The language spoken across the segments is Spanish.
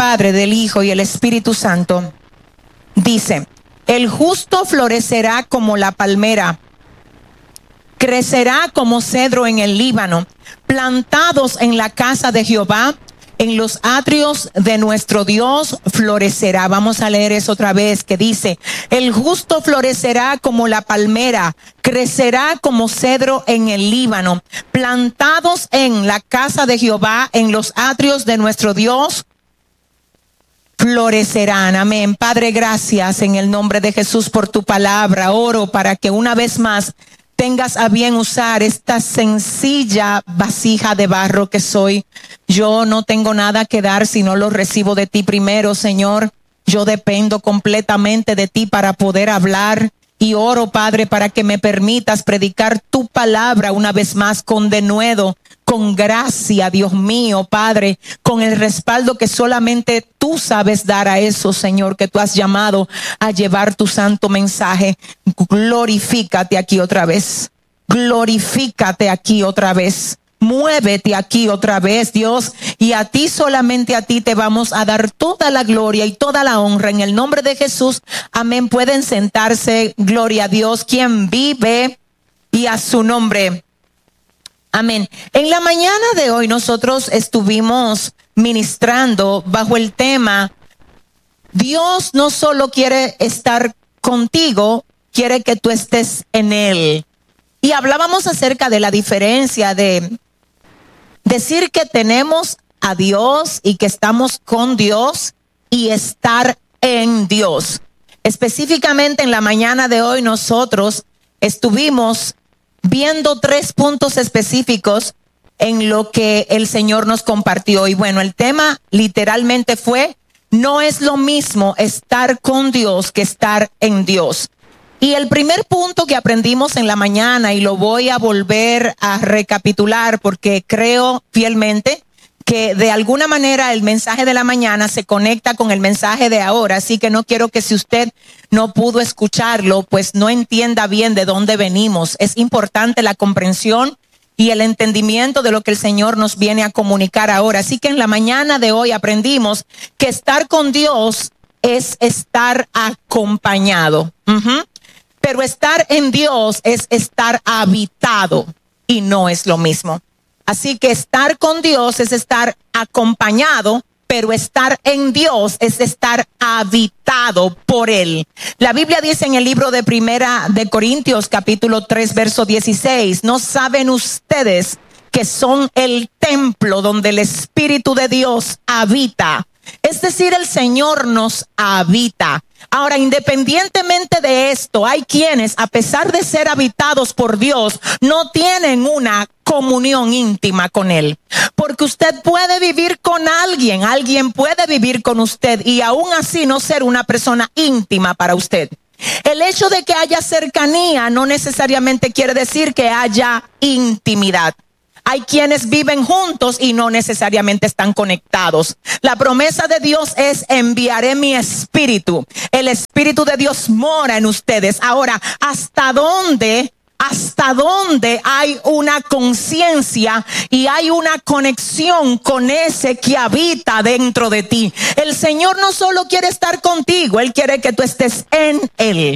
Padre, del Hijo y el Espíritu Santo, dice: el justo florecerá como la palmera, crecerá como cedro en el Líbano, plantados en la casa de Jehová, en los atrios de nuestro Dios florecerá. Vamos a leer eso otra vez, que dice: el justo florecerá como la palmera, crecerá como cedro en el Líbano, plantados en la casa de Jehová, en los atrios de nuestro Dios florecerán. Amén. Padre, gracias en el nombre de Jesús por tu palabra. Oro para que una vez más tengas a bien usar esta sencilla vasija de barro que soy. Yo no tengo nada que dar si no lo recibo de ti primero, Señor. Yo dependo completamente de ti para poder hablar. Y oro, Padre, para que me permitas predicar tu palabra una vez más con denuedo, con gracia, Dios mío, Padre, con el respaldo que solamente tú sabes dar a eso, Señor, que tú has llamado a llevar tu santo mensaje. Glorifícate aquí otra vez. Glorifícate aquí otra vez. Muévete aquí otra vez, Dios, y a ti, solamente a ti, te vamos a dar toda la gloria y toda la honra en el nombre de Jesús. Amén. Pueden sentarse. Gloria a Dios, quien vive, y a su nombre. Amén. En la mañana de hoy nosotros estuvimos ministrando bajo el tema: Dios no solo quiere estar contigo, quiere que tú estés en Él. Y hablábamos acerca de la diferencia de decir que tenemos a Dios y que estamos con Dios y estar en Dios. Específicamente en la mañana de hoy nosotros estuvimos viendo 3 puntos específicos en lo que el Señor nos compartió. Y bueno, el tema literalmente fue: no es lo mismo estar con Dios que estar en Dios. Y el primer punto que aprendimos en la mañana, y lo voy a volver a recapitular porque creo fielmente que de alguna manera el mensaje de la mañana se conecta con el mensaje de ahora, así que no quiero que, si usted no pudo escucharlo, pues no entienda bien de dónde venimos. Es importante la comprensión y el entendimiento de lo que el Señor nos viene a comunicar ahora. Así que en la mañana de hoy aprendimos que estar con Dios es estar acompañado. Pero estar en Dios es estar habitado, y no es lo mismo. Así que estar con Dios es estar acompañado, pero estar en Dios es estar habitado por Él. La Biblia dice en el libro de Primera de Corintios, capítulo 3, verso 16: ¿no saben ustedes que son el templo donde el Espíritu de Dios habita? Es decir, el Señor nos habita. Ahora, independientemente de esto, hay quienes, a pesar de ser habitados por Dios, no tienen una comunión íntima con Él. Porque usted puede vivir con alguien puede vivir con usted y aún así no ser una persona íntima para usted. El hecho de que haya cercanía no necesariamente quiere decir que haya intimidad. Hay quienes viven juntos y no necesariamente están conectados. La promesa de Dios es: enviaré mi espíritu. El Espíritu de Dios mora en ustedes. Ahora, ¿hasta dónde hay una conciencia y hay una conexión con ese que habita dentro de ti? El Señor no solo quiere estar contigo, Él quiere que tú estés en Él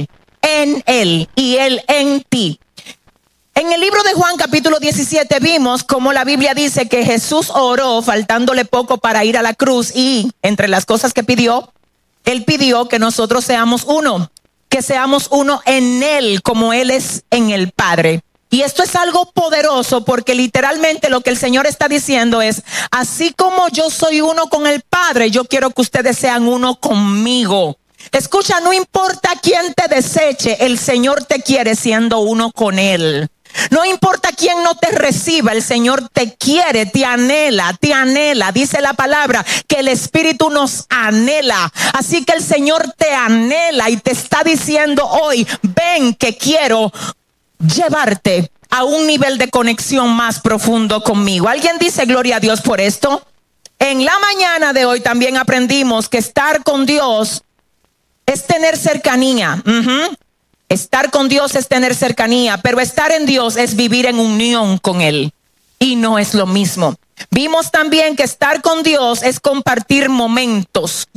y Él en ti. En el libro de Juan capítulo 17 vimos cómo la Biblia dice que Jesús oró faltándole poco para ir a la cruz, y entre las cosas que pidió, Él pidió que nosotros seamos uno, que seamos uno en Él como Él es en el Padre. Y esto es algo poderoso porque literalmente lo que el Señor está diciendo es: así como yo soy uno con el Padre, yo quiero que ustedes sean uno conmigo. Escucha, no importa quién te deseche, el Señor te quiere siendo uno con Él. No importa quién no te reciba, el Señor te quiere, te anhela. Dice la palabra que el Espíritu nos anhela. Así que el Señor te anhela y te está diciendo hoy: ven, que quiero llevarte a un nivel de conexión más profundo conmigo. ¿Alguien dice gloria a Dios por esto? En la mañana de hoy también aprendimos que estar con Dios es tener cercanía. Estar con Dios es tener cercanía, pero estar en Dios es vivir en unión con Él. Y no es lo mismo. Vimos también que estar con Dios es compartir momentos,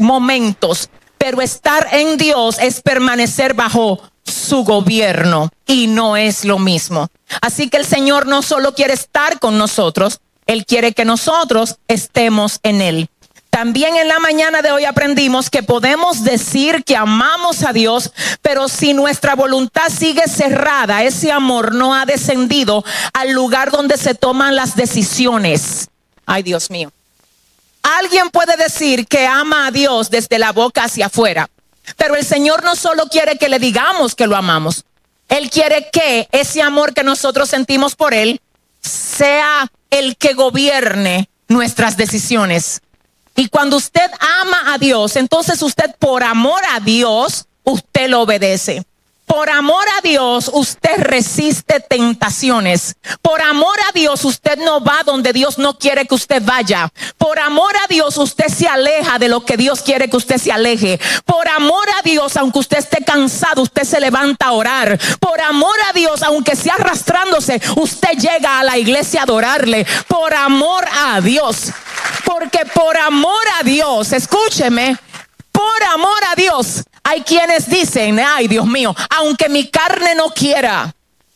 pero estar en Dios es permanecer bajo su gobierno y no es lo mismo. Así que el Señor no solo quiere estar con nosotros, Él quiere que nosotros estemos en Él. También en la mañana de hoy aprendimos que podemos decir que amamos a Dios, pero si nuestra voluntad sigue cerrada, ese amor no ha descendido al lugar donde se toman las decisiones. Ay, Dios mío. Alguien puede decir que ama a Dios desde la boca hacia afuera, pero el Señor no solo quiere que le digamos que lo amamos. Él quiere que ese amor que nosotros sentimos por Él sea el que gobierne nuestras decisiones. Y cuando usted ama a Dios, entonces usted por amor a Dios, usted lo obedece. Por amor a Dios, usted resiste tentaciones. Por amor a Dios, usted no va donde Dios no quiere que usted vaya. Por amor a Dios, usted se aleja de lo que Dios quiere que usted se aleje. Por amor a Dios, aunque usted esté cansado, usted se levanta a orar. Por amor a Dios, aunque sea arrastrándose, usted llega a la iglesia a adorarle. Por amor a Dios. Porque por amor a Dios, escúcheme, por amor a Dios, hay quienes dicen, ay Dios mío, aunque mi carne no quiera,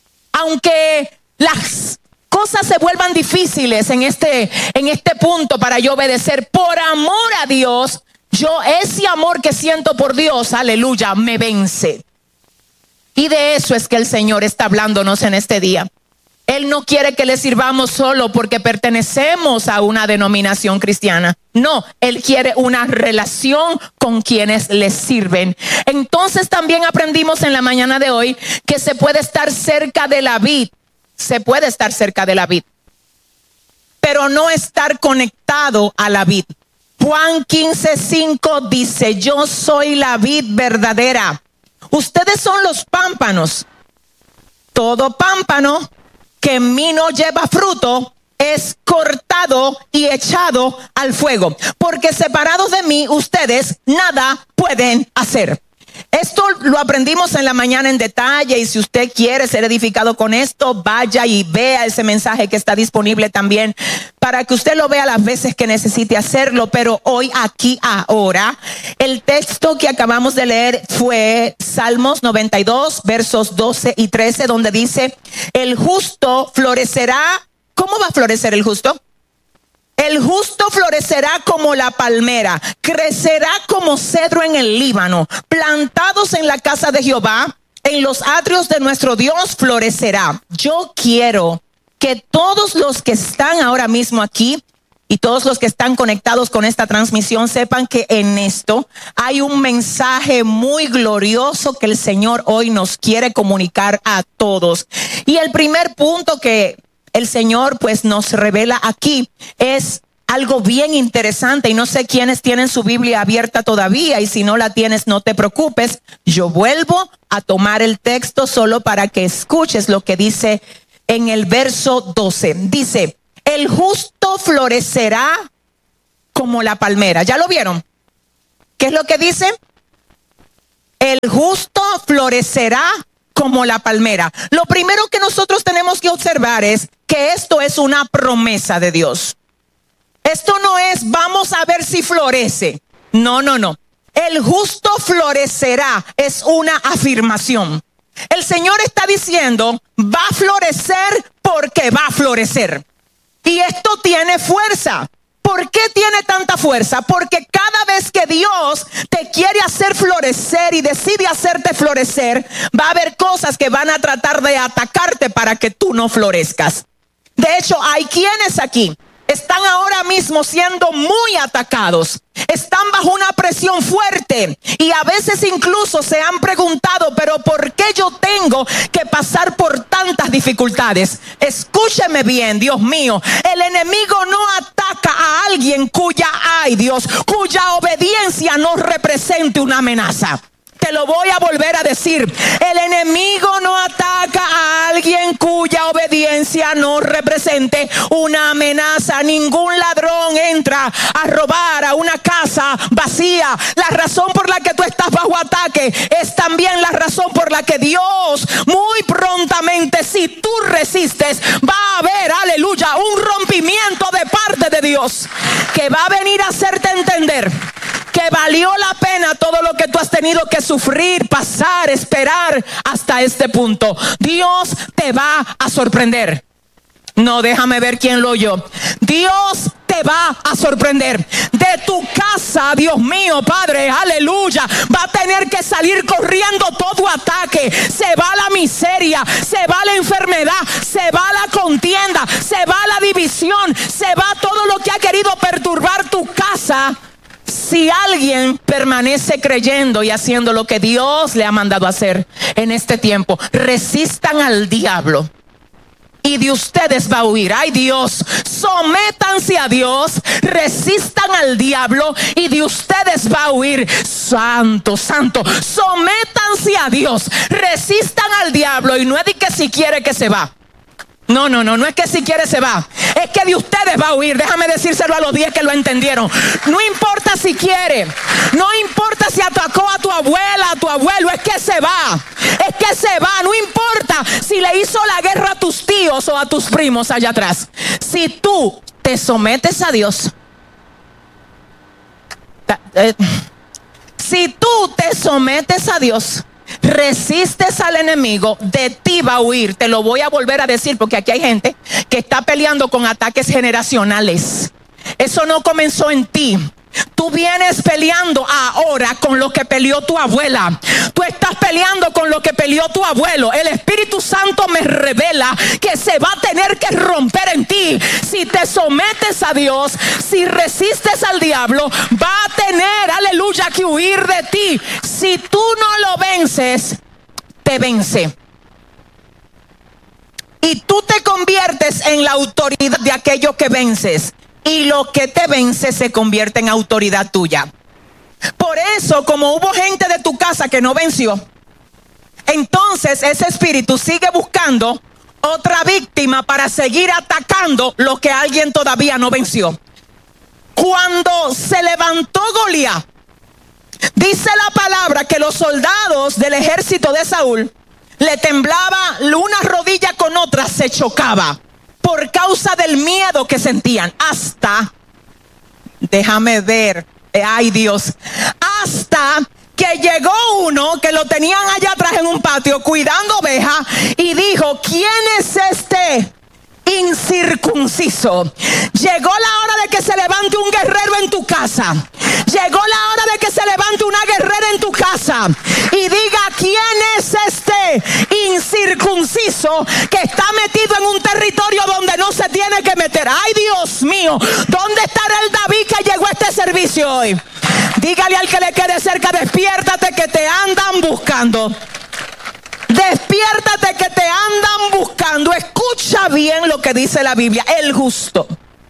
aunque las cosas se vuelvan difíciles en este punto para yo obedecer, por amor a Dios, yo ese amor que siento por Dios, aleluya, me vence. Y de eso es que el Señor está hablándonos en este día. Él no quiere que le sirvamos solo porque pertenecemos a una denominación cristiana. No, Él quiere una relación con quienes le sirven. Entonces también aprendimos en la mañana de hoy que se puede estar cerca de la vid. Se puede estar cerca de la vid, pero no estar conectado a la vid. Juan 15:5 dice, yo soy la vid verdadera. Ustedes son los pámpanos. Todo pámpano que en mí no lleva fruto es cortado y echado al fuego, porque separados de mí ustedes nada pueden hacer. Esto lo aprendimos en la mañana en detalle, y si usted quiere ser edificado con esto, vaya y vea ese mensaje que está disponible también para que usted lo vea las veces que necesite hacerlo. Pero hoy, aquí, ahora, el texto que acabamos de leer fue Salmos 92, versos 12 y 13, donde dice, el justo florecerá. ¿Cómo va a florecer el justo? El justo florecerá como la palmera, crecerá como cedro en el Líbano, plantados en la casa de Jehová, en los atrios de nuestro Dios florecerá. Yo quiero que todos los que están ahora mismo aquí y todos los que están conectados con esta transmisión sepan que en esto hay un mensaje muy glorioso que el Señor hoy nos quiere comunicar a todos. Y el primer punto que el Señor pues nos revela aquí es algo bien interesante, y no sé quiénes tienen su Biblia abierta todavía, y si no la tienes no te preocupes, yo vuelvo a tomar el texto solo para que escuches lo que dice en el verso 12. Dice, el justo florecerá como la palmera. ¿Ya lo vieron? ¿Qué es lo que dice? El justo florecerá como la palmera. Lo primero que nosotros tenemos que observar es que esto es una promesa de Dios. Esto no es vamos a ver si florece. No. El justo florecerá es una afirmación. El Señor está diciendo va a florecer porque va a florecer. Y esto tiene fuerza. ¿Por qué tiene tanta fuerza? Porque cada vez que Dios te quiere hacer florecer y decide hacerte florecer, va a haber cosas que van a tratar de atacarte para que tú no florezcas. De hecho, hay quienes aquí están ahora mismo siendo muy atacados, están bajo una presión fuerte y a veces incluso se han preguntado, pero ¿por qué yo tengo que pasar por tantas dificultades? Escúcheme bien, Dios mío, el enemigo no ataca a alguien cuya obediencia no represente una amenaza. te lo voy a volver a decir. El enemigo no ataca a alguien cuya obediencia no represente una amenaza. Ningún ladrón entra a robar a una casa vacía. La razón por la que tú estás bajo ataque es también la razón por la que Dios muy prontamente, si tú resistes, va a haber, aleluya, un rompimiento de parte de Dios que va a venir a hacerte entender que valió la pena todo lo que tú has tenido que sufrir, pasar, esperar hasta este punto. Dios te va a sorprender. No, déjame ver quién lo oyó. Dios te va a sorprender. De tu casa, Dios mío, Padre, aleluya, va a tener que salir corriendo todo ataque. Se va la miseria, se va la enfermedad, se va la contienda, se va la división, se va todo lo que ha querido perturbar tu casa. Si alguien permanece creyendo y haciendo lo que Dios le ha mandado hacer en este tiempo, resistan al diablo y de ustedes va a huir. Ay Dios, sométanse a Dios, resistan al diablo y de ustedes va a huir. Santo, santo, sométanse a Dios, resistan al diablo. Y no es de que si quiere que se va. No es que si quiere se va, es que de ustedes va a huir. Déjame decírselo a los 10 que lo entendieron. No importa si quiere, no importa si atacó a tu abuela, a tu abuelo, es que se va, no importa si le hizo la guerra a tus tíos o a tus primos allá atrás. Si tú te sometes a Dios, resistes al enemigo, de ti va a huir. Te lo voy a volver a decir porque aquí hay gente que está peleando con ataques generacionales. Eso no comenzó en ti. Tú vienes peleando ahora con lo que peleó tu abuela. Tú estás peleando con lo que peleó tu abuelo. El Espíritu Santo me revela que se va a tener que romper en ti. Si te sometes a Dios, si resistes al diablo, va a tener, aleluya, que huir de ti. Si tú no lo vences, te vence. Y tú te conviertes en la autoridad de aquello que vences. Y lo que te vence se convierte en autoridad tuya. Por eso, como hubo gente de tu casa que no venció, entonces ese espíritu sigue buscando otra víctima para seguir atacando lo que alguien todavía no venció. Cuando se levantó Goliat, dice la palabra que los soldados del ejército de Saúl le temblaba una rodilla con otra, se chocaba por causa del miedo que sentían. Hasta, déjame ver, ay Dios, hasta que llegó uno que lo tenían allá atrás en un patio cuidando ovejas y dijo: ¿quién es este incircunciso? Llegó la hora de que se levante un guerrero en tu casa. Llegó la hora de que se levante una guerrera en tu casa y diga: ¿quién es este incircunciso que está metido en un territorio donde no se tiene que meter? Ay Dios mío, ¿dónde estará el David que llegó a este servicio hoy? Dígale al que le quede cerca: despiértate que te andan buscando. Despiértate que te andan buscando. Escucha bien lo que dice la Biblia. El justo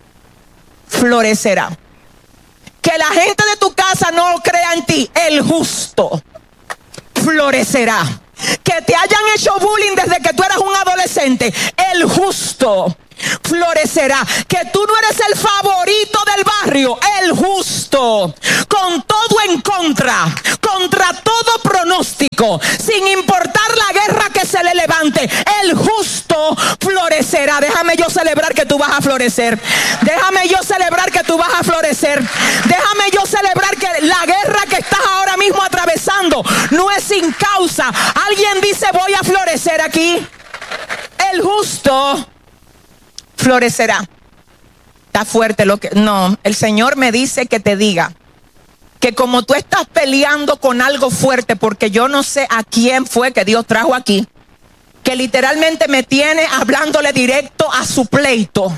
florecerá. Que la gente de tu casa no crea en ti. El justo florecerá. Que te hayan hecho bullying desde que tú eras un adolescente. El justo florecerá. Que tú no eres el favorito del barrio. El justo, con todo en contra, contra todo pronóstico, sin importar la guerra que se le levante, el justo florecerá. Déjame yo celebrar que tú vas a florecer. Déjame yo celebrar que tú vas a florecer. Déjame yo celebrar que la guerra que estás ahora mismo atravesando no es sin causa. Alguien dice: voy a florecer aquí. El justo florecerá. Está fuerte lo que... No, el Señor me dice que te diga que como tú estás peleando con algo fuerte, porque yo no sé a quién fue que Dios trajo aquí, que literalmente me tiene hablándole directo a su pleito.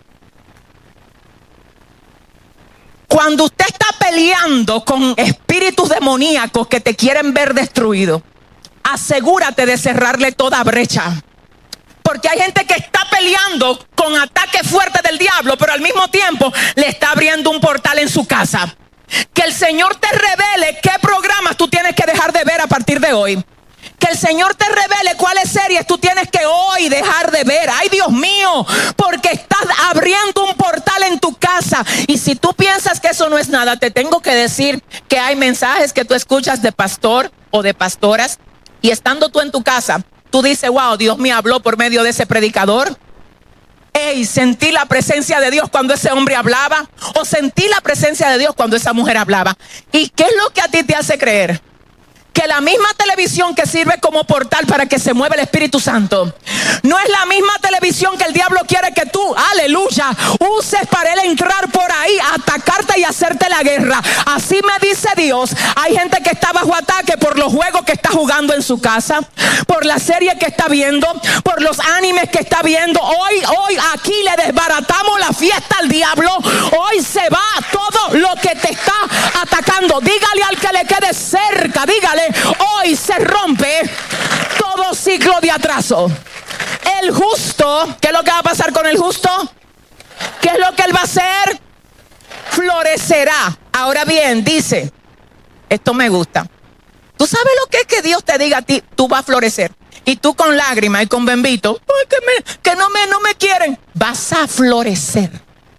Cuando usted está peleando con espíritus demoníacos que te quieren ver destruido, asegúrate de cerrarle toda brecha. Porque hay gente que está peleando con ataques fuertes del diablo, pero al mismo tiempo le está abriendo un portal en su casa. Que el Señor te revele qué programas tú tienes que dejar de ver a partir de hoy. Que el Señor te revele cuáles series tú tienes que hoy dejar de ver. Ay, Dios mío, porque estás abriendo un portal en tu casa. Y si tú piensas que eso no es nada, te tengo que decir que hay mensajes que tú escuchas de pastor o de pastoras, y estando tú en tu casa, tú dices, wow, Dios me habló por medio de ese predicador. Hey, sentí la presencia de Dios cuando ese hombre hablaba, o sentí la presencia de Dios cuando esa mujer hablaba. ¿Y qué es lo que a ti te hace creer? Que la misma televisión que sirve como portal para que se mueva el Espíritu Santo no es la misma televisión que el diablo quiere que tú, aleluya, uses para él entrar por ahí, atacarte y hacerte la guerra. Así me dice Dios. Hay gente que está bajo ataque por los juegos que está jugando en su casa, por la serie que está viendo, por los animes que está viendo. Hoy aquí le desbaratamos la fiesta al diablo. Hoy se va todo lo que te está atacando. Dígale al que le quede cerca, dígale, hoy se rompe todo ciclo de atraso. El justo, ¿qué es lo que va a pasar con el justo? ¿Qué es lo que él va a hacer? Florecerá. Ahora bien, dice, esto me gusta. ¿Tú sabes lo que es que Dios te diga a ti, tú vas a florecer? Y tú con lágrimas y con bembito, que no me quieren. Vas a florecer.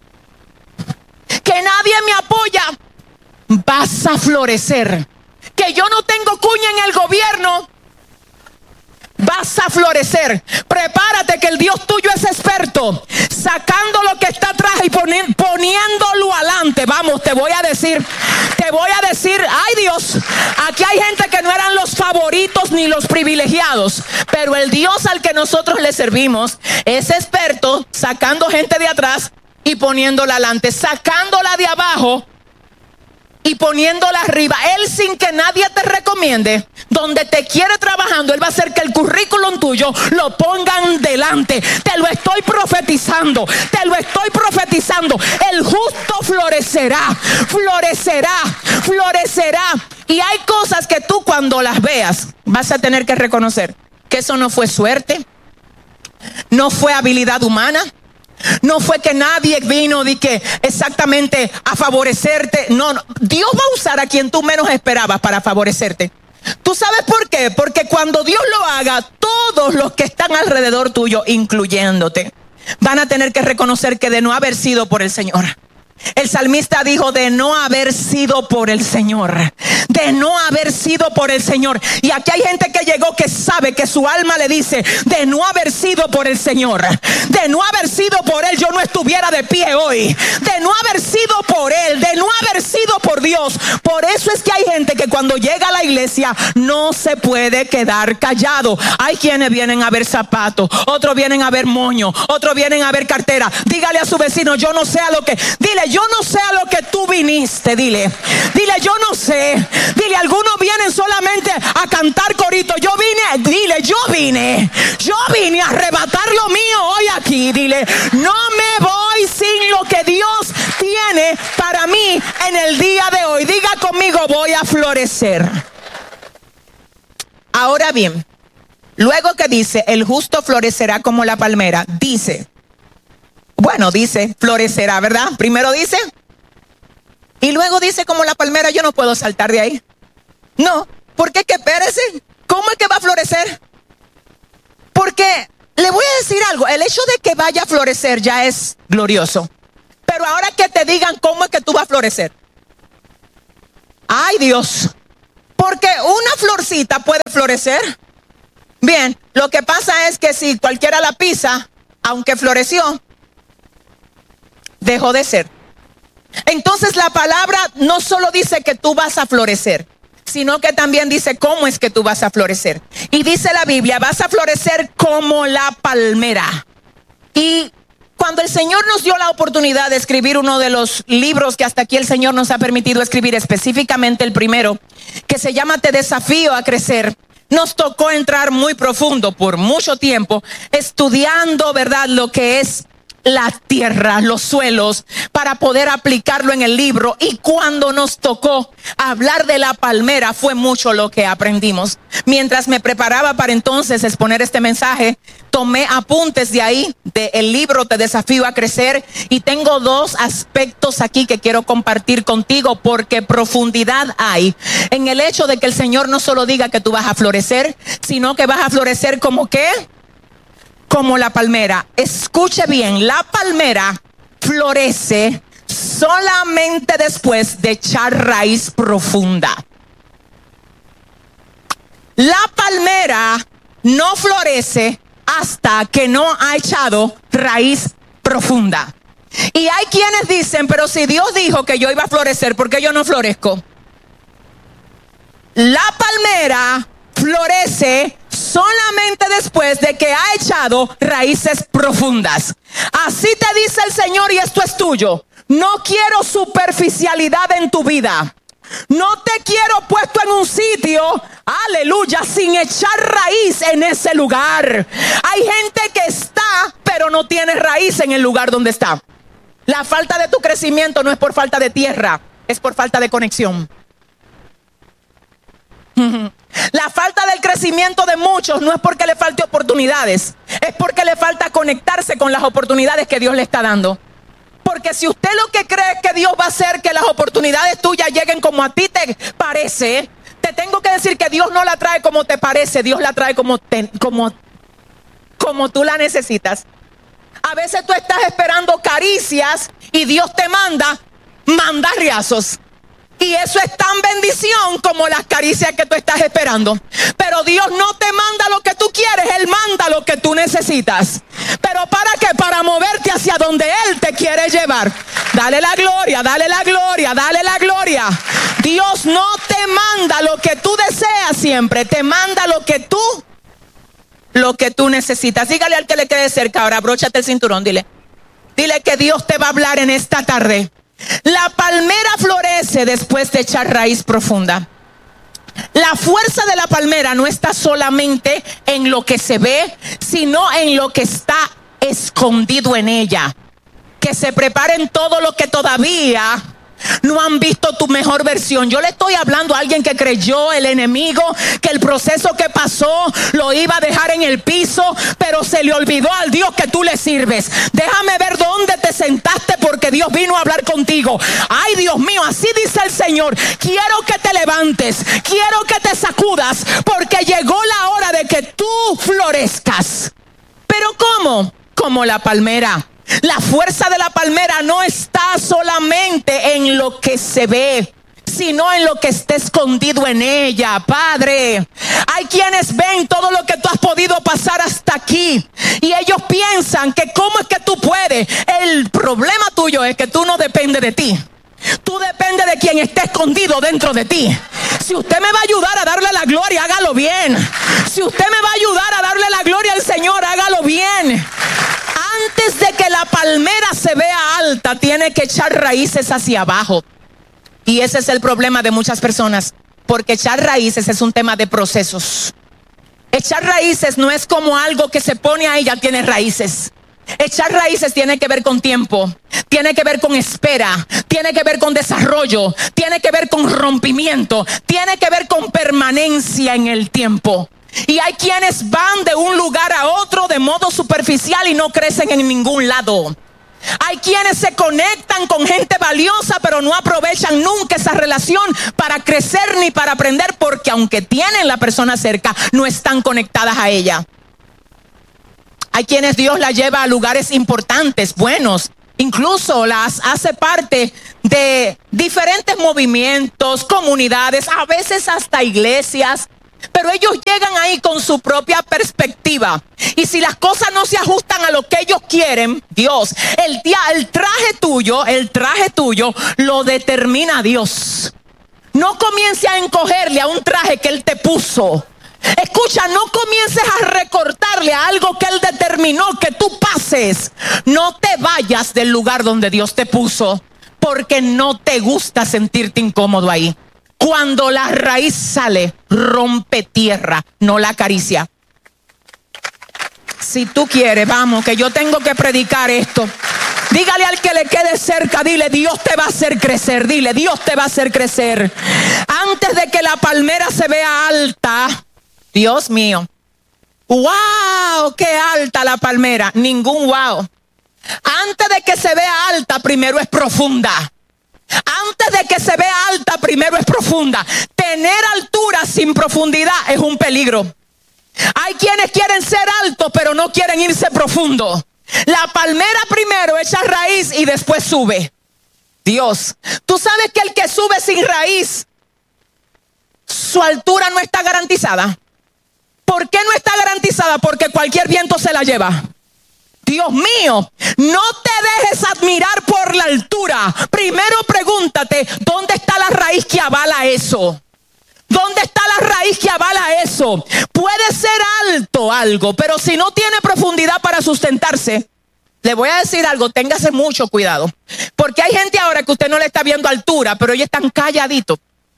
Que nadie me apoya. Vas a florecer. Que yo no tengo cuña en el gobierno. Vas a florecer. Prepárate que el Dios tuyo es experto, sacando lo que está atrás y poniéndolo adelante. Vamos, te voy a decir, ay Dios, aquí hay gente que no eran los favoritos ni los privilegiados, pero el Dios al que nosotros le servimos es experto, sacando gente de atrás y poniéndola adelante, sacándola de abajo y poniéndola arriba. Él, sin que nadie te recomiende, donde te quiere trabajando, él va a hacer que el currículum tuyo lo pongan delante. Te lo estoy profetizando. El justo florecerá. Y hay cosas que tú, cuando las veas, vas a tener que reconocer que eso no fue suerte, no fue habilidad humana, no fue que nadie vino de que exactamente a favorecerte. No, Dios va a usar a quien tú menos esperabas para favorecerte. ¿Tú sabes por qué? Porque cuando Dios lo haga, todos los que están alrededor tuyo, incluyéndote, van a tener que reconocer que de no haber sido por el Señor. El salmista dijo, de no haber sido por el Señor. De no haber sido por el Señor. Y aquí hay gente que llegó que sabe que su alma le dice, de no haber sido por el Señor, de no haber sido por Él, yo no estuviera de pie hoy. De no haber sido por Él, de no haber sido por Dios. Por eso es que hay gente que cuando llega a la iglesia no se puede quedar callado. Hay quienes vienen a ver zapatos, otros vienen a ver moño, otros vienen a ver cartera. Dígale a su vecino, yo no sé a lo que, dile, yo no sé a lo que tú viniste, dile, yo no sé. Dile, algunos vienen solamente a cantar corito. Yo vine a arrebatar lo mío hoy aquí. Dile, no me voy sin lo que Dios tiene para mí en el día de hoy. Diga conmigo, voy a florecer. Ahora bien, luego que dice, el justo florecerá como la palmera, dice, florecerá, ¿verdad? Primero dice, y luego dice como la palmera. Yo no puedo saltar de ahí. No, porque que espérese, ¿cómo es que va a florecer? Porque le voy a decir algo, el hecho de que vaya a florecer ya es glorioso. Pero ahora que te digan cómo es que tú vas a florecer. Ay Dios, porque una florcita puede florecer. Bien, lo que pasa es que si cualquiera la pisa, aunque floreció, dejó de ser. Entonces la palabra no solo dice que tú vas a florecer, sino que también dice cómo es que tú vas a florecer. Y dice la Biblia, vas a florecer como la palmera. Y cuando el Señor nos dio la oportunidad de escribir uno de los libros que hasta aquí el Señor nos ha permitido escribir, específicamente el primero, que se llama Te desafío a crecer, nos tocó entrar muy profundo por mucho tiempo, estudiando, ¿verdad?, lo que es la tierra, los suelos, para poder aplicarlo en el libro. Y cuando nos tocó hablar de la palmera, fue mucho lo que aprendimos. Mientras me preparaba para entonces exponer este mensaje, tomé apuntes de ahí, del libro Te Desafío a Crecer, y tengo dos aspectos aquí que quiero compartir contigo, porque profundidad hay en el hecho de que el Señor no solo diga que tú vas a florecer, sino que vas a florecer como ¿qué? Como la palmera. Escuche bien, la palmera florece solamente después de echar raíz profunda. La palmera no florece hasta que no ha echado raíz profunda. Y hay quienes dicen, pero si Dios dijo que yo iba a florecer, ¿por qué yo no florezco? La palmera florece solamente después de que ha echado raíces profundas. Así te dice el Señor, y esto es tuyo. No quiero superficialidad en tu vida. No te quiero puesto en un sitio, aleluya, sin echar raíz en ese lugar. Hay gente que está, pero no tiene raíz en el lugar donde está. La falta de tu crecimiento no es por falta de tierra, es por falta de conexión. La falta del crecimiento de muchos no es porque le falte oportunidades, es porque le falta conectarse con las oportunidades que Dios le está dando. Porque si usted lo que cree es que Dios va a hacer que las oportunidades tuyas lleguen como a ti te parece, te tengo que decir que Dios no la trae como te parece, Dios la trae como tú la necesitas. A veces tú estás esperando caricias y Dios te manda mandarriazos. Y eso es tan bendición como las caricias que tú estás esperando. Pero Dios no te manda lo que tú quieres, Él manda lo que tú necesitas. ¿Pero para qué? Para moverte hacia donde Él te quiere llevar. Dale la gloria, dale la gloria, dale la gloria. Dios no te manda lo que tú deseas siempre, te manda lo que tú necesitas. Dígale al que le quede cerca ahora, abróchate el cinturón, dile que Dios te va a hablar en esta tarde. La palmera florece después de echar raíz profunda. La fuerza de la palmera no está solamente en lo que se ve, sino en lo que está escondido en ella. Que se preparen todo lo que todavía no han visto tu mejor versión. Yo le estoy hablando a alguien que creyó el enemigo que el proceso que pasó lo iba a dejar en el piso, pero se le olvidó al Dios que tú le sirves. Déjame ver dónde te sentaste, porque Dios vino a hablar contigo. Ay, Dios mío, así dice el Señor. Quiero que te levantes, quiero que te sacudas, porque llegó la hora de que tú florezcas. ¿Pero cómo? Como la palmera. La fuerza de la palmera no está solamente en lo que se ve, sino en lo que está escondido en ella, Padre. Hay quienes ven todo lo que tú has podido pasar hasta aquí y ellos piensan que cómo es que tú puedes. El problema tuyo es que tú no dependes de ti. Tú dependes de quien esté escondido dentro de ti. Si usted me va a ayudar a darle la gloria, hágalo bien. Si usted me va a ayudar a darle la gloria al Señor, hágalo bien. Antes de que la palmera se vea alta, tiene que echar raíces hacia abajo. Y ese es el problema de muchas personas, porque echar raíces es un tema de procesos. Echar raíces no es como algo que se pone ahí y ya tiene raíces. Echar raíces tiene que ver con tiempo, tiene que ver con espera, tiene que ver con desarrollo, tiene que ver con rompimiento, tiene que ver con permanencia en el tiempo. Y hay quienes van de un lugar a otro de modo superficial y no crecen en ningún lado. Hay quienes se conectan con gente valiosa, pero no aprovechan nunca esa relación para crecer ni para aprender, porque aunque tienen la persona cerca, no están conectadas a ella. Hay quienes Dios la lleva a lugares importantes, buenos, incluso las hace parte de diferentes movimientos, comunidades, a veces hasta iglesias. Pero ellos llegan ahí con su propia perspectiva. Y si las cosas no se ajustan a lo que ellos quieren, Dios, el traje tuyo lo determina Dios. No comience a encogerle a un traje que Él te puso. Escucha, no comiences a recortarle a algo que Él determinó que tú pases. No te vayas del lugar donde Dios te puso, porque no te gusta sentirte incómodo ahí. Cuando la raíz sale, rompe tierra, no la acaricia. Si tú quieres, vamos, que yo tengo que predicar esto. Dígale al que le quede cerca, dile, Dios te va a hacer crecer. Dile, Dios te va a hacer crecer. Antes de que la palmera se vea alta, Dios mío, wow, qué alta la palmera. Ningún wow. Antes de que se vea alta, primero es profunda. Antes de que se vea alta, primero es profunda. Tener altura sin profundidad es un peligro. Hay quienes quieren ser altos, pero no quieren irse profundo. La palmera primero echa raíz y después sube. Dios, tú sabes que el que sube sin raíz, su altura no está garantizada. ¿Por qué no está garantizada? Porque cualquier viento se la lleva. Dios mío, no te dejes admirar por la altura. Primero pregúntate, ¿dónde está la raíz que avala eso? ¿Dónde está la raíz que avala eso? Puede ser alto algo, pero si no tiene profundidad para sustentarse, le voy a decir algo, téngase mucho cuidado. Porque hay gente ahora que usted no le está viendo altura, pero ellos están calladitos.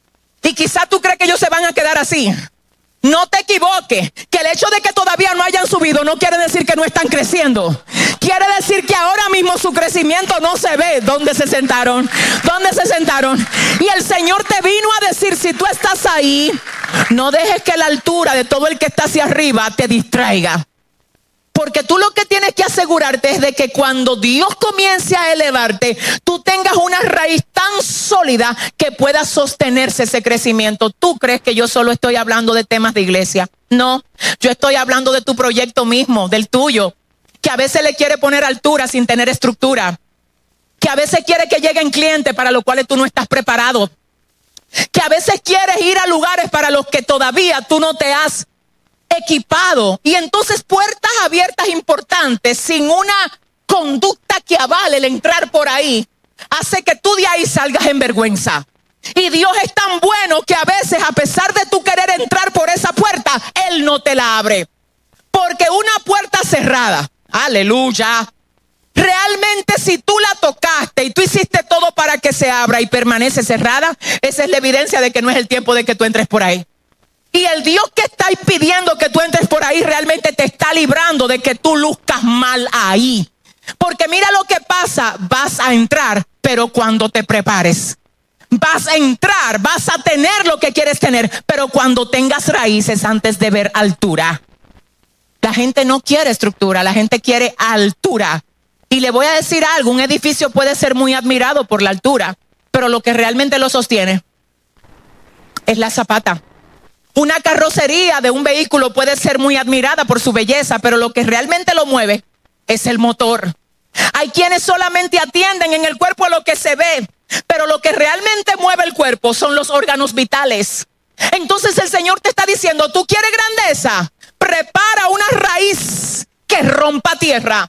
Y quizás tú crees que ellos se van a quedar así. No te equivoques, que el hecho de que todavía no hayan subido no quiere decir que no están creciendo. Quiere decir que ahora mismo su crecimiento no se ve. ¿Dónde se sentaron? ¿Dónde se sentaron? Y el Señor te vino a decir, si tú estás ahí, no dejes que la altura de todo el que está hacia arriba te distraiga. Porque tú lo que tienes que asegurarte es de que cuando Dios comience a elevarte, tú tengas una raíz tan sólida que pueda sostenerse ese crecimiento. ¿Tú crees que yo solo estoy hablando de temas de iglesia? No, yo estoy hablando de tu proyecto mismo, del tuyo, que a veces le quiere poner altura sin tener estructura, que a veces quiere que lleguen clientes para los cuales tú no estás preparado, que a veces quieres ir a lugares para los que todavía tú no te has equipado, y entonces puertas abiertas importantes sin una conducta que avale el entrar por ahí hace que tú de ahí salgas en vergüenza. Y Dios es tan bueno que a veces, a pesar de tú querer entrar por esa puerta, Él no te la abre, porque una puerta cerrada, aleluya, realmente si tú la tocaste y tú hiciste todo para que se abra y permanece cerrada, esa es la evidencia de que no es el tiempo de que tú entres por ahí. Y el Dios que está pidiendo que tú entres por ahí realmente te está librando de que tú luzcas mal ahí. Porque mira lo que pasa, vas a entrar, pero cuando te prepares. Vas a entrar, vas a tener lo que quieres tener, pero cuando tengas raíces antes de ver altura. La gente no quiere estructura, la gente quiere altura. Y le voy a decir algo, un edificio puede ser muy admirado por la altura, pero lo que realmente lo sostiene es la zapata. Una carrocería de un vehículo puede ser muy admirada por su belleza, pero lo que realmente lo mueve es el motor. Hay quienes solamente atienden en el cuerpo a lo que se ve, pero lo que realmente mueve el cuerpo son los órganos vitales. Entonces el Señor te está diciendo, ¿tú quieres grandeza? Prepara una raíz que rompa tierra.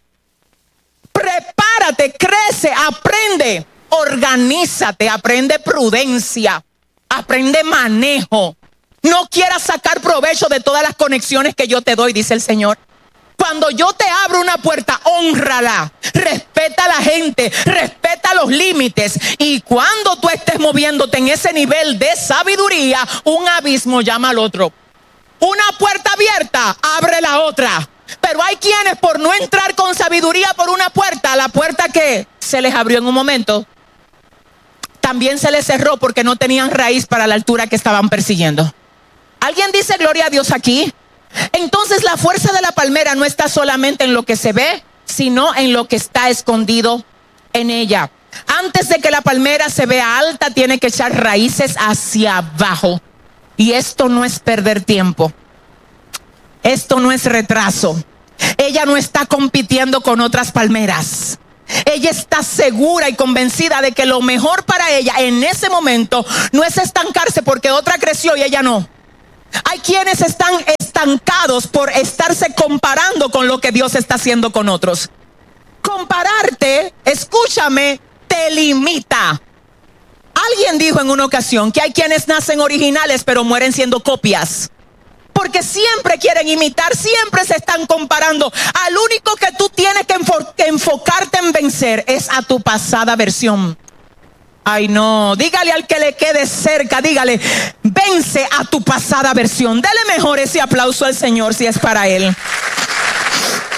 Prepárate, crece, aprende, organízate, aprende prudencia, aprende manejo. No quieras sacar provecho de todas las conexiones que yo te doy, dice el Señor. Cuando yo te abro una puerta, hónrala, respeta a la gente, respeta los límites. Y cuando tú estés moviéndote en ese nivel de sabiduría, un abismo llama al otro. Una puerta abierta, abre la otra. Pero hay quienes por no entrar con sabiduría por una puerta, la puerta que se les abrió en un momento, también se les cerró porque no tenían raíz para la altura que estaban persiguiendo. ¿Alguien dice gloria a Dios aquí? Entonces la fuerza de la palmera no está solamente en lo que se ve, sino en lo que está escondido en ella. Antes de que la palmera se vea alta, tiene que echar raíces hacia abajo. Y esto no es perder tiempo. Esto no es retraso. Ella no está compitiendo con otras palmeras. Ella está segura y convencida de que lo mejor para ella en ese momento no es estancarse porque otra creció y ella no. Hay quienes están estancados por estarse comparando con lo que Dios está haciendo con otros. Compararte, escúchame, te limita. Alguien dijo en una ocasión que hay quienes nacen originales pero mueren siendo copias. Porque siempre quieren imitar, siempre se están comparando. Al único que tú tienes que enfocarte en vencer es a tu pasada versión. Ay no, dígale al que le quede cerca, dígale, vence a tu pasada versión. Dele mejor ese aplauso al Señor si es para Él.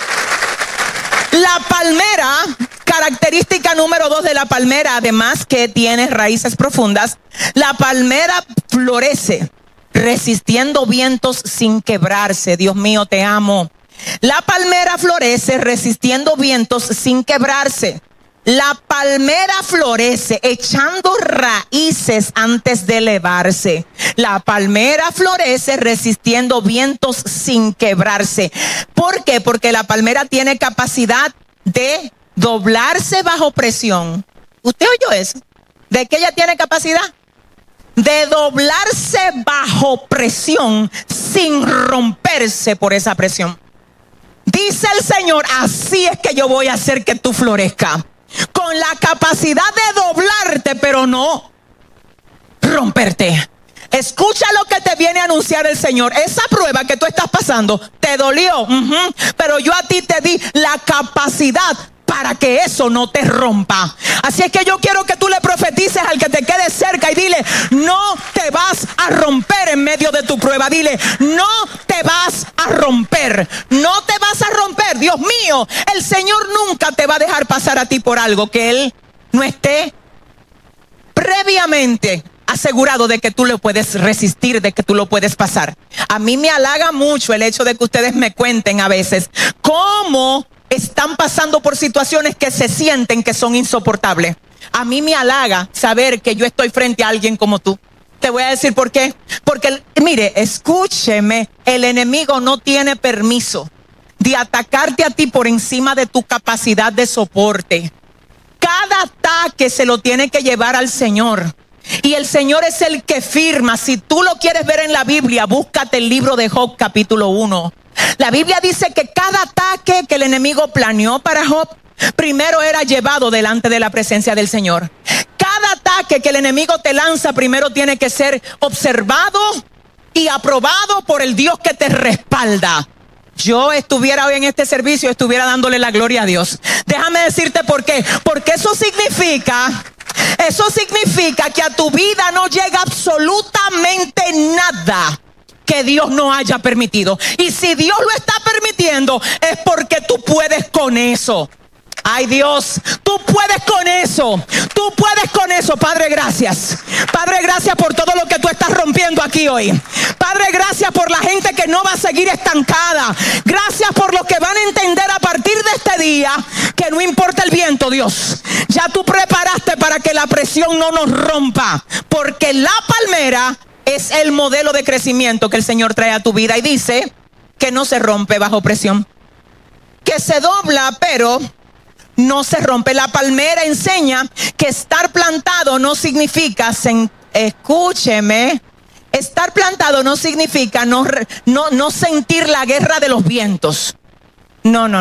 La palmera, característica número 2 de la palmera, además que tiene raíces profundas, la palmera florece resistiendo vientos sin quebrarse. Dios mío, te amo. La palmera florece resistiendo vientos sin quebrarse. La palmera florece echando raíces antes de elevarse. La palmera florece resistiendo vientos sin quebrarse. ¿Por qué? Porque la palmera tiene capacidad de doblarse bajo presión. ¿Usted oyó eso? ¿De qué ella tiene capacidad? De doblarse bajo presión sin romperse por esa presión. Dice el Señor, así es que yo voy a hacer que tú florezcas. Con la capacidad de doblarte, pero no romperte. Escucha lo que te viene a anunciar el Señor. Esa prueba que tú estás pasando te dolió, pero yo a ti te di la capacidad para que eso no te rompa. Así es que yo quiero que tú le profetices al que te quede cerca y dile, no te vas a romper en medio de tu prueba. Dile, no te vas a romper. No te vas a romper. Dios mío, el Señor nunca te va a dejar pasar a ti por algo que Él no esté previamente asegurado de que tú lo puedes resistir, de que tú lo puedes pasar. A mí me halaga mucho el hecho de que ustedes me cuenten a veces cómo están pasando por situaciones que se sienten que son insoportables. A mí me halaga saber que yo estoy frente a alguien como tú. Te voy a decir por qué. Porque, mire, escúcheme, el enemigo no tiene permiso de atacarte a ti por encima de tu capacidad de soporte. Cada ataque se lo tiene que llevar al Señor. Y el Señor es el que firma. Si tú lo quieres ver en la Biblia, búscate el libro de Job capítulo 1. La Biblia dice que cada ataque que el enemigo planeó para Job, primero era llevado delante de la presencia del Señor. Cada ataque que el enemigo te lanza, primero tiene que ser observado y aprobado por el Dios que te respalda. Yo estuviera hoy en este servicio, estuviera dándole la gloria a Dios. Déjame decirte por qué. Porque eso significa que a tu vida no llega absolutamente nada que Dios no haya permitido. Y si Dios lo está permitiendo, es porque tú puedes con eso. Ay, Dios, tú puedes con eso. Tú puedes con eso. Padre, gracias. Padre, gracias por todo lo que tú estás rompiendo aquí hoy. Padre, gracias por la gente que no va a seguir estancada. Gracias por los que van a entender a partir de este día que no importa el viento, Dios. Ya tú preparaste para que la presión no nos rompa. Porque la palmera es el modelo de crecimiento que el Señor trae a tu vida. Y dice que no se rompe bajo presión. Que se dobla, pero no se rompe. La palmera enseña que estar plantado no significa, escúcheme, estar plantado no significa no sentir la guerra de los vientos. No.